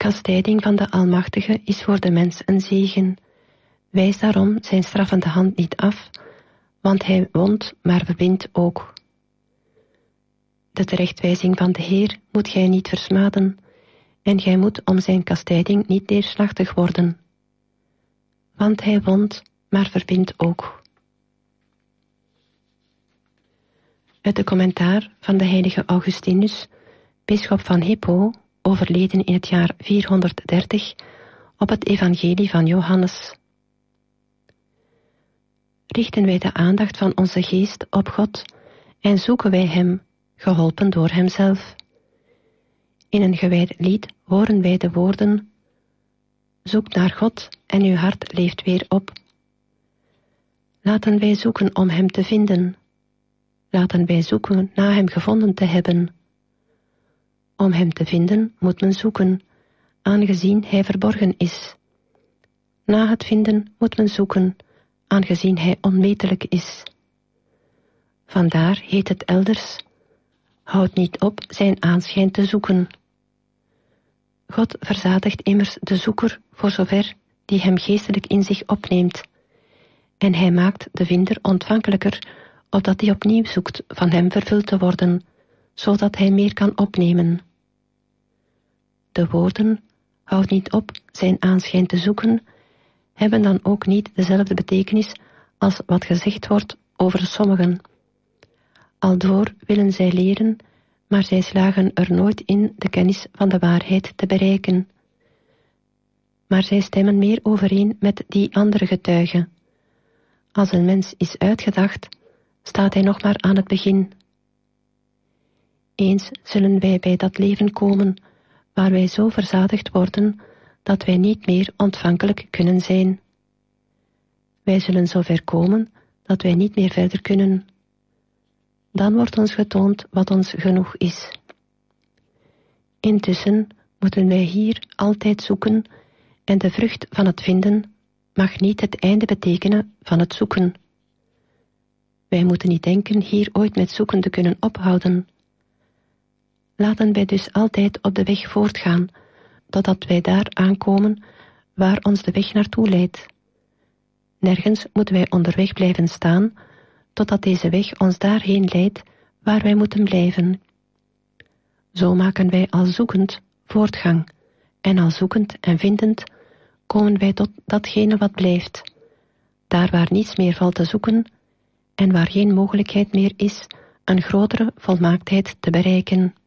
kastijding van de Almachtige is voor de mens een zegen. Wijs daarom zijn straffende hand niet af, want hij wondt, maar verbindt ook. De terechtwijzing van de Heer moet gij niet versmaden, en gij moet om zijn kastijding niet neerslachtig worden. Want hij wondt, maar verbindt ook. Uit de commentaar van de heilige Augustinus, bisschop van Hippo, overleden in het jaar 430, op het evangelie van Johannes. Richten wij de aandacht van onze geest op God en zoeken wij hem, geholpen door hemzelf. In een gewijd lied horen wij de woorden: zoek naar God en uw hart leeft weer op. Laten wij zoeken om hem te vinden. Laten wij zoeken na hem gevonden te hebben. Om hem te vinden moet men zoeken, aangezien hij verborgen is. Na het vinden moet men zoeken, aangezien hij onmetelijk is. Vandaar heet het elders: houd niet op zijn aanschijn te zoeken. God verzadigt immers de zoeker voor zover die hem geestelijk in zich opneemt. En hij maakt de vinder ontvankelijker, opdat hij opnieuw zoekt van hem vervuld te worden, zodat hij meer kan opnemen. De woorden, houd niet op zijn aanschijn te zoeken, hebben dan ook niet dezelfde betekenis als wat gezegd wordt over sommigen. Aldoor willen zij leren, maar zij slagen er nooit in de kennis van de waarheid te bereiken. Maar zij stemmen meer overeen met die andere getuigen. Als een mens is uitgedacht, staat hij nog maar aan het begin. Eens zullen wij bij dat leven komen, waar wij zo verzadigd worden, dat wij niet meer ontvankelijk kunnen zijn. Wij zullen zo ver komen, dat wij niet meer verder kunnen. Dan wordt ons getoond wat ons genoeg is. Intussen moeten wij hier altijd zoeken, en de vrucht van het vinden mag niet het einde betekenen van het zoeken. Wij moeten niet denken hier ooit met zoeken te kunnen ophouden. Laten wij dus altijd op de weg voortgaan, totdat wij daar aankomen waar ons de weg naartoe leidt. Nergens moeten wij onderweg blijven staan, totdat deze weg ons daarheen leidt waar wij moeten blijven. Zo maken wij al zoekend voortgang, en al zoekend en vindend komen wij tot datgene wat blijft, daar waar niets meer valt te zoeken en waar geen mogelijkheid meer is een grotere volmaaktheid te bereiken.